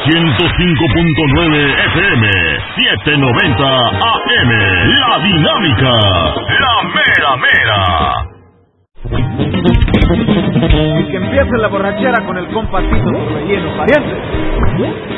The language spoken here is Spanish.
105.9 FM, 790 AM. La Dinámica, la mera mera. Y que empiece la borrachera con el compacito relleno, parientes.